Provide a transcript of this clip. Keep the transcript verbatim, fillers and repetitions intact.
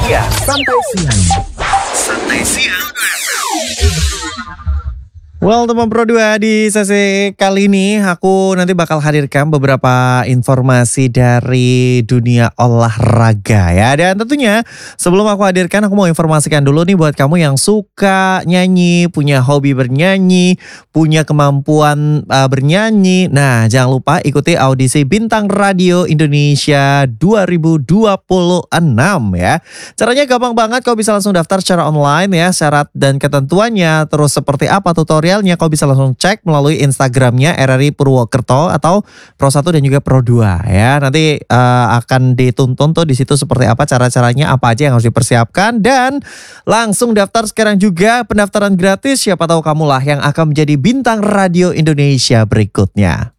siang. Santai siang. Santai siang. Well, teman Pro dua, di sesi kali ini aku nanti bakal hadirkan beberapa informasi dari dunia olahraga ya. Dan tentunya sebelum aku hadirkan, aku mau informasikan dulu nih buat kamu yang suka nyanyi, punya hobi bernyanyi, punya kemampuan uh, bernyanyi. Nah, jangan lupa ikuti audisi Bintang Radio Indonesia dua ribu dua puluh enam ya. Caranya gampang banget, kau bisa langsung daftar secara online ya. Syarat dan ketentuannya, terus seperti apa tutorial kau bisa langsung cek melalui Instagramnya R R I Purwokerto atau Pro satu dan juga Pro dua ya. Nanti uh, akan dituntun tuh di situ seperti apa cara-caranya, apa aja yang harus dipersiapkan, dan langsung daftar sekarang juga. Pendaftaran gratis, siapa tahu kamulah yang akan menjadi bintang radio Indonesia berikutnya.